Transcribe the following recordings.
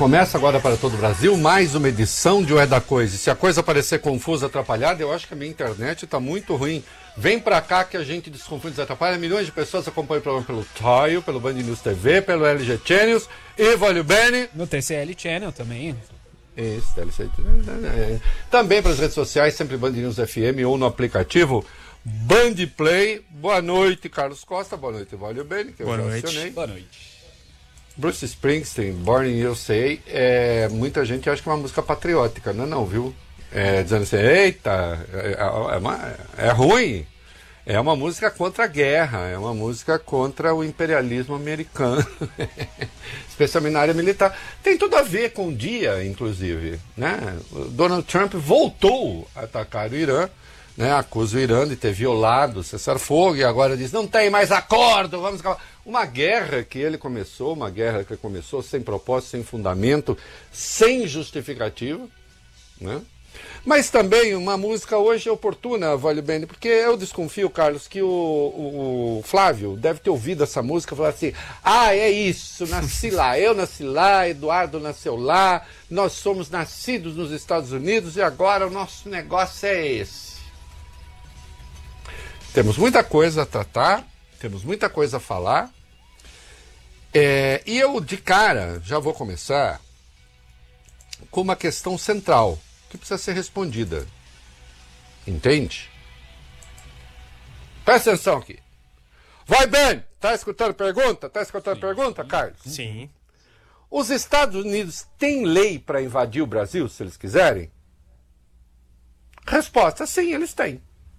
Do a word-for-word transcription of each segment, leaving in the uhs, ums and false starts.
Começa agora para todo o Brasil mais uma edição de O É da Coisa. E se a coisa parecer confusa, atrapalhada, eu acho que a minha internet está muito ruim. Vem pra cá que a gente desconfunde e desatrapalha. Milhões de pessoas acompanham o programa pelo Taio, pelo Band News T V, pelo L G Channels e Valeu Bene. No T C L Channel também. Isso, T C L. Também para as redes sociais, sempre Band News F M ou no aplicativo Band Play. Boa noite, Carlos Costa. Boa noite, Valeu Bene, que eu Boa já noite. acionei. Boa noite. Bruce Springsteen, Born in U S A, é, muita gente acha que é uma música patriótica, não é não, viu? É, dizendo assim, eita, é, é, uma, é ruim. É uma música contra a guerra, é uma música contra o imperialismo americano, especialmente na área militar. Tem tudo a ver com o dia, inclusive, né? O Donald Trump voltou a atacar o Irã, né? Acusa o Irã de ter violado o cessar-fogo e agora diz, não tem mais acordo, vamos acabar. Uma guerra que ele começou, uma guerra que começou sem propósito, sem fundamento, sem justificativa, né? Mas também uma música hoje oportuna, Valeu Bene, porque eu desconfio, Carlos, que o, o, o Flávio deve ter ouvido essa música e falar assim, ah, é isso, nasci lá, eu nasci lá, Eduardo nasceu lá, nós somos nascidos nos Estados Unidos e agora o nosso negócio é esse. Temos muita coisa a tratar, temos muita coisa a falar, é, e eu, de cara, já vou começar com uma questão central, que precisa ser respondida. Entende? Presta atenção aqui. Vai bem! Tá escutando pergunta? Tá escutando Sim. pergunta, Carlos? Sim. Os Estados Unidos têm lei para invadir o Brasil, se eles quiserem? Resposta, sim, eles têm.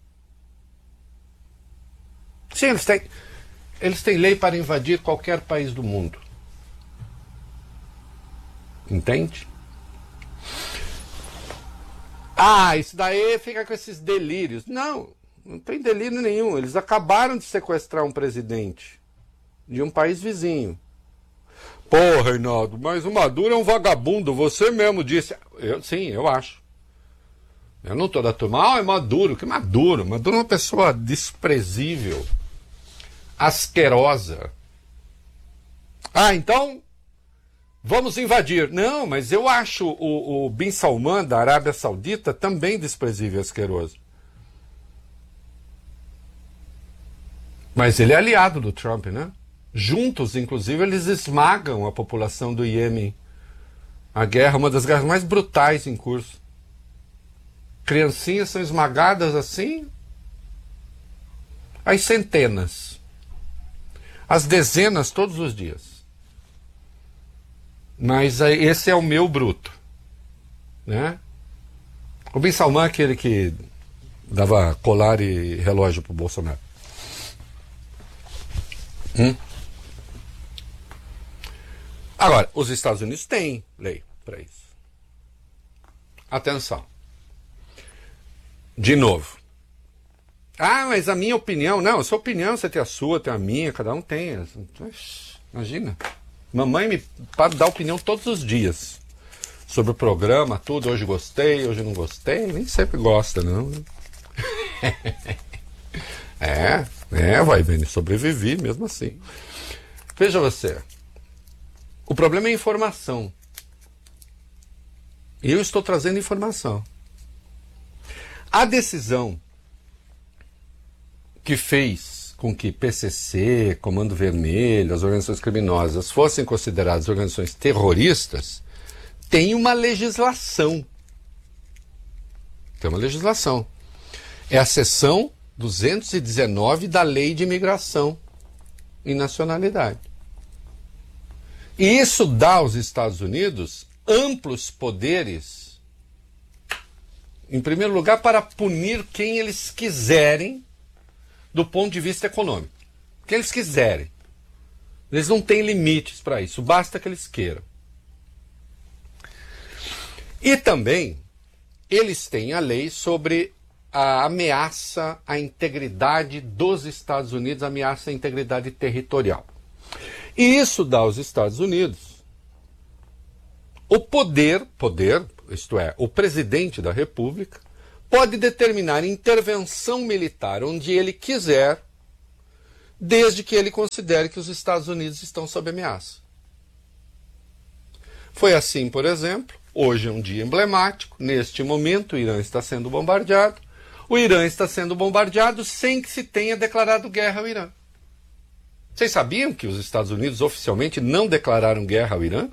Sim, eles têm. Eles têm lei para invadir qualquer país do mundo. Entende? Ah, isso daí fica com esses delírios. Não, não tem delírio nenhum. Eles acabaram de sequestrar um presidente de um país vizinho. Pô, Reinaldo, mas o Maduro é um vagabundo. Você mesmo disse. Eu, sim, eu acho. Eu não estou da turma. Ah, é Maduro. Que Maduro? Maduro é uma pessoa desprezível. Asquerosa. Ah, então vamos invadir. Não, mas eu acho o, o Bin Salman da Arábia Saudita também desprezível e asqueroso. Mas ele é aliado do Trump, né? Juntos, inclusive, eles esmagam a população do Iêmen. A guerra, uma das guerras mais brutais em curso. Criancinhas são esmagadas assim, às centenas. Às dezenas todos os dias. Mas esse é o meu bruto, né? O Bin Salman é aquele que dava colar e relógio pro Bolsonaro. Hum? Agora, os Estados Unidos têm lei para isso. Atenção. De novo. Ah, mas a minha opinião... Não, a sua opinião, você tem a sua, tem a minha, cada um tem. Imagina. Mamãe me dá opinião todos os dias. Sobre o programa, tudo. Hoje gostei, hoje não gostei. Nem sempre gosta, não. é, é, vai vendo. Sobrevivi mesmo assim. Veja você. O problema é a informação. E eu estou trazendo informação. A decisão que fez com que P C C, Comando Vermelho, as organizações criminosas fossem consideradas organizações terroristas, tem uma legislação. Tem uma legislação. É a seção duzentos e dezenove da Lei de Imigração e Nacionalidade. E isso dá aos Estados Unidos amplos poderes, em primeiro lugar, para punir quem eles quiserem do ponto de vista econômico. Quem eles quiserem. Eles não têm limites para isso, basta que eles queiram. E também, eles têm a lei sobre a ameaça à integridade dos Estados Unidos, a ameaça à integridade territorial. E isso dá aos Estados Unidos o poder, poder, isto é, o presidente da República, pode determinar intervenção militar onde ele quiser, desde que ele considere que os Estados Unidos estão sob ameaça. Foi assim, por exemplo, hoje é um dia emblemático, neste momento o Irã está sendo bombardeado, o Irã está sendo bombardeado sem que se tenha declarado guerra ao Irã. Vocês sabiam que os Estados Unidos oficialmente não declararam guerra ao Irã?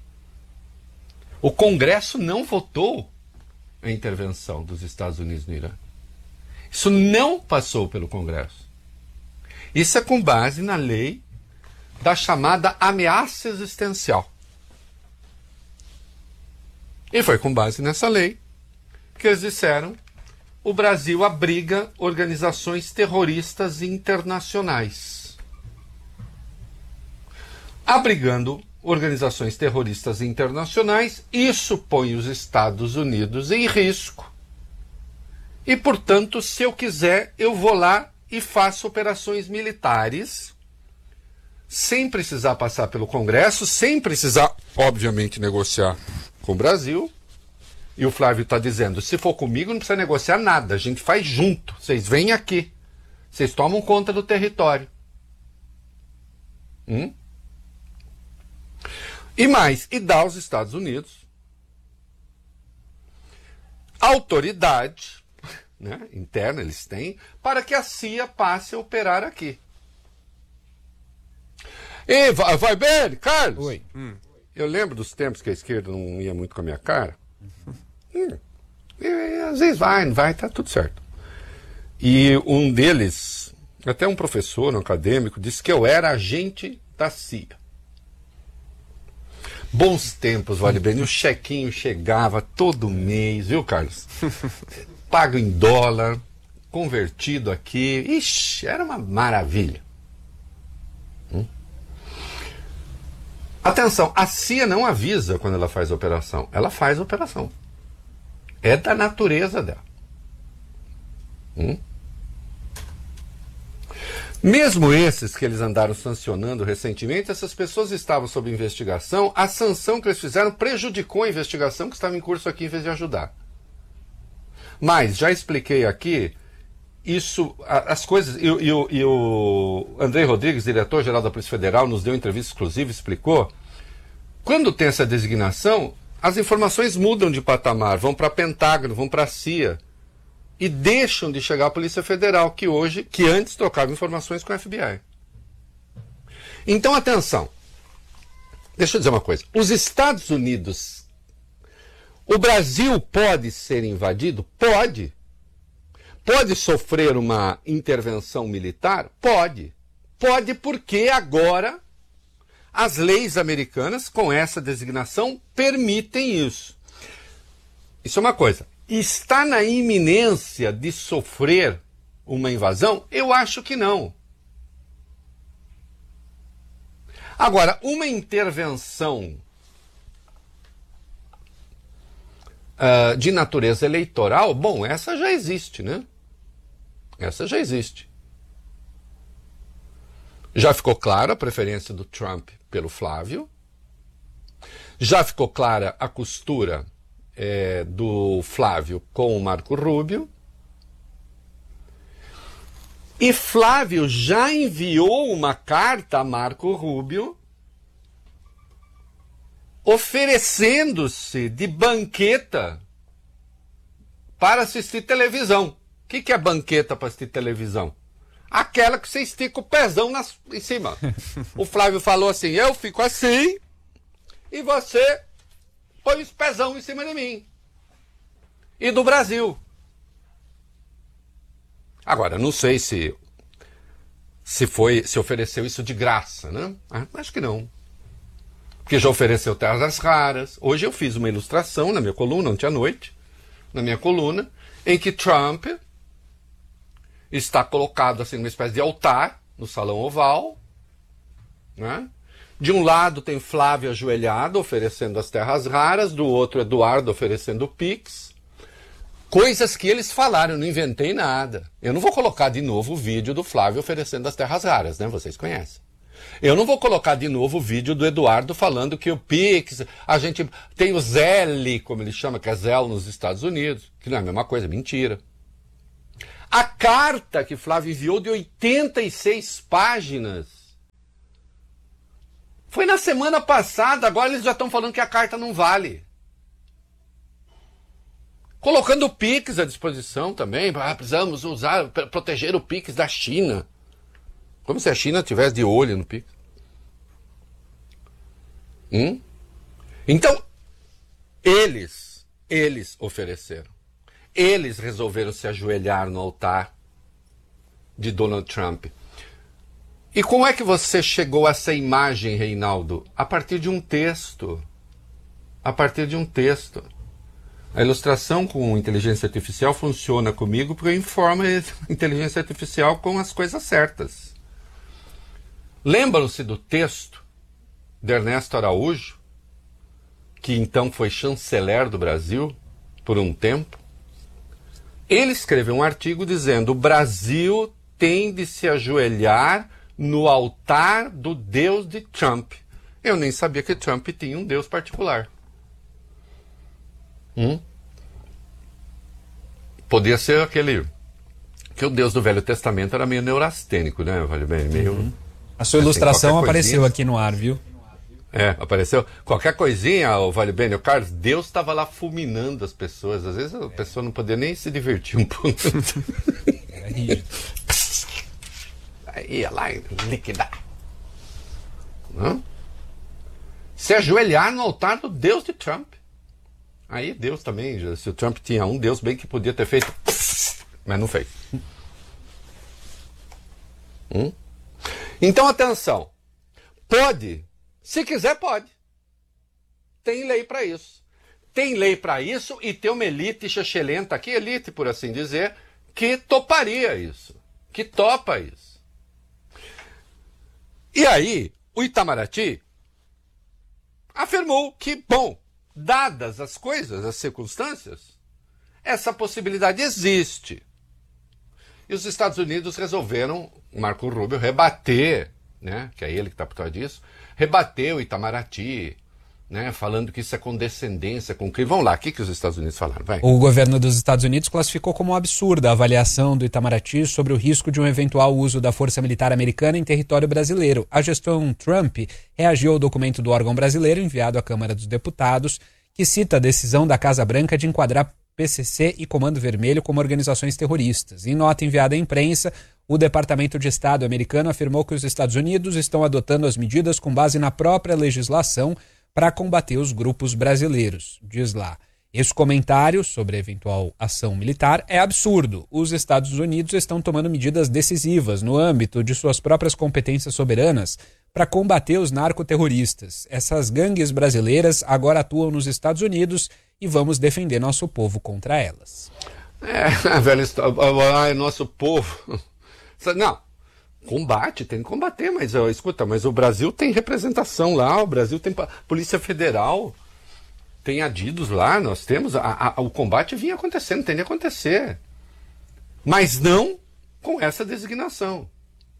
O Congresso não votou a intervenção dos Estados Unidos no Irã. Isso não passou pelo Congresso. Isso é com base na lei da chamada ameaça existencial. E foi com base nessa lei que eles disseram: o Brasil abriga organizações terroristas internacionais. Abrigando organizações terroristas internacionais, isso põe os Estados Unidos em risco. E, portanto, se eu quiser, eu vou lá e faço operações militares, sem precisar passar pelo Congresso, sem precisar, obviamente, negociar com o Brasil. E o Flávio está dizendo: se for comigo, não precisa negociar nada, a gente faz junto. Vocês vêm aqui, vocês tomam conta do território. Hum? E mais, e dá aos Estados Unidos autoridade, né, interna, eles têm, para que a C I A passe a operar aqui. E vai, vai bem, Carlos? Oi. Hum. Eu lembro dos tempos que a esquerda não ia muito com a minha cara. Hum. E, e, às vezes vai, não vai, tá tudo certo. E um deles, até um professor, um acadêmico, disse que eu era agente da C I A. Bons tempos, vale bem. O chequinho chegava todo mês, viu, Carlos? Pago em dólar, convertido aqui. Ixi, era uma maravilha. Hum? Atenção, a C I A não avisa quando ela faz a operação. Ela faz a operação. É da natureza dela. Hum? Mesmo esses que eles andaram sancionando recentemente, essas pessoas estavam sob investigação. A sanção que eles fizeram prejudicou a investigação que estava em curso aqui em vez de ajudar. Mas, já expliquei aqui, isso, as coisas... E, e, e o Andrei Rodrigues, diretor-geral da Polícia Federal, nos deu entrevista exclusiva e explicou. Quando tem essa designação, as informações mudam de patamar, vão para Pentágono, vão para a C I A. E deixam de chegar à Polícia Federal, que hoje, que antes trocava informações com a F B I. Então, atenção. Deixa eu dizer uma coisa. Os Estados Unidos... O Brasil pode ser invadido? Pode. Pode sofrer uma intervenção militar? Pode. Pode porque agora as leis americanas, com essa designação, permitem isso. Isso é uma coisa. Está na iminência de sofrer uma invasão? Eu acho que não. Agora, uma intervenção uh, de natureza eleitoral, bom, essa já existe, né? Essa já existe. Já ficou clara a preferência do Trump pelo Flávio. Já ficou clara a costura É, do Flávio com o Marco Rubio. E Flávio já enviou uma carta a Marco Rubio oferecendo-se de banqueta para assistir televisão. O que, que é banqueta para assistir televisão? Aquela que você estica o pezão nas, em cima. O Flávio falou assim: eu fico assim e você põe os pezão em cima de mim. E do Brasil. Agora, não sei se se foi, se ofereceu isso de graça, né? Ah, acho que não. Porque já ofereceu terras raras. Hoje eu fiz uma ilustração na minha coluna, ontem à noite, na minha coluna, em que Trump está colocado assim numa espécie de altar no Salão Oval, né? De um lado tem Flávio ajoelhado, oferecendo as terras raras, do outro Eduardo oferecendo o Pix. Coisas que eles falaram, eu não inventei nada. Eu não vou colocar de novo o vídeo do Flávio oferecendo as terras raras, né? Vocês conhecem. Eu não vou colocar de novo o vídeo do Eduardo falando que o Pix, a gente tem o Zelle, como ele chama, que é Zelle nos Estados Unidos, que não é a mesma coisa, mentira. A carta que Flávio enviou de oitenta e seis páginas Foi na semana passada, agora eles já estão falando que a carta não vale. Colocando o Pix à disposição também. Ah, precisamos usar, proteger o Pix da China. Como se a China tivesse de olho no Pix. Hum? Então, eles, eles ofereceram. Eles resolveram se ajoelhar no altar de Donald Trump. E como é que você chegou a essa imagem, Reinaldo? A partir de um texto. A partir de um texto. A ilustração com inteligência artificial funciona comigo porque eu informo a inteligência artificial com as coisas certas. Lembram-se do texto de Ernesto Araújo, que então foi chanceler do Brasil por um tempo? Ele escreveu um artigo dizendo: o Brasil tem de se ajoelhar no altar do Deus de Trump. Eu nem sabia que Trump tinha um Deus particular. Hum? Podia ser aquele... que o Deus do Velho Testamento era meio neurastênico, né? Vale bem, meio... Uhum. A sua ilustração assim, apareceu aqui no ar, viu? É, apareceu. Qualquer coisinha, o Vale bem, o Carlos, Deus estava lá fulminando as pessoas. Às vezes a é. pessoa não podia nem se divertir um pouco. Era rígido. Aí ia lá e liquidar. Não? Se ajoelhar no altar do Deus de Trump. Aí Deus também, se o Trump tinha um Deus, bem que podia ter feito, mas não fez. Hum? Então, atenção. Pode, se quiser, pode. Tem lei para isso. Tem lei para isso e tem uma elite xexelenta aqui, elite, por assim dizer, que toparia isso, que topa isso. E aí, o Itamaraty afirmou que, bom, dadas as coisas, as circunstâncias, essa possibilidade existe. E os Estados Unidos resolveram, Marco Rubio, rebater, né, que é ele que está por trás disso, rebater o Itamaraty, né, falando que isso é condescendência com o crime. Vamos lá, o que, que os Estados Unidos falaram? Vai. O governo dos Estados Unidos classificou como absurda a avaliação do Itamaraty sobre o risco de um eventual uso da força militar americana em território brasileiro. A gestão Trump reagiu ao documento do órgão brasileiro enviado à Câmara dos Deputados, que cita a decisão da Casa Branca de enquadrar P C C e Comando Vermelho como organizações terroristas. Em nota enviada à imprensa, o Departamento de Estado americano afirmou que os Estados Unidos estão adotando as medidas com base na própria legislação para combater os grupos brasileiros. Diz lá, esse comentário sobre a eventual ação militar é absurdo. Os Estados Unidos estão tomando medidas decisivas no âmbito de suas próprias competências soberanas para combater os narcoterroristas. Essas gangues brasileiras agora atuam nos Estados Unidos e vamos defender nosso povo contra elas. É, velho, ah, nosso povo. Não, combate, tem que combater, mas ó, escuta, mas o Brasil tem representação lá, o Brasil tem Polícia Federal, tem adidos lá, nós temos, a, a, o combate vinha acontecendo, tem de acontecer. Mas não com essa designação.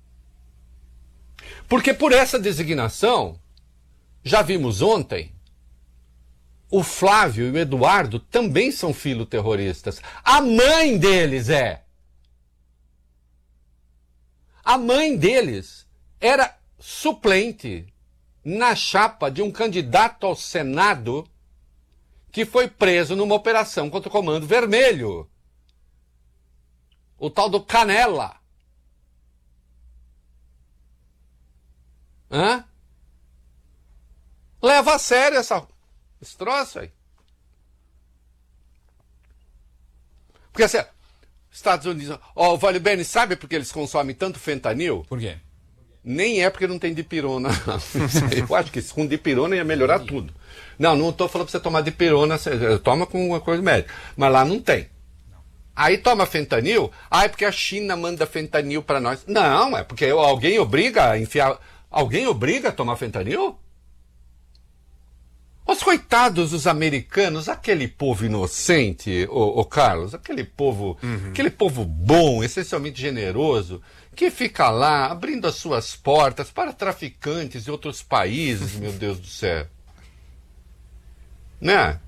Porque por essa designação, já vimos ontem, o Flávio e o Eduardo também são filoterroristas. A mãe deles é. A mãe deles era suplente na chapa de um candidato ao Senado que foi preso numa operação contra o Comando Vermelho. O tal do Canela. Hã? Leva a sério essa, esse troço aí. Porque assim, Estados Unidos... Ó, o Vale Bene, sabe por que eles consomem tanto fentanil? Por quê? Nem é porque não tem dipirona. Eu acho que com dipirona ia melhorar tudo. Não, não estou falando para você tomar dipirona, você toma com uma coisa médica. Mas lá não tem. Aí toma fentanil, ah, é porque a China manda fentanil para nós. Não, é porque alguém obriga a enfiar... Alguém obriga a tomar fentanil? Os coitados dos americanos, aquele povo inocente, ô, ô Carlos, aquele povo, uhum. aquele povo bom, essencialmente generoso, que fica lá abrindo as suas portas para traficantes de outros países, meu Deus do céu. Né?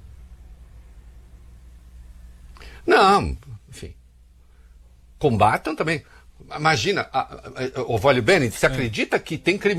Não, enfim. Combatam também. Imagina, o Vale Bene, você acredita que tem crime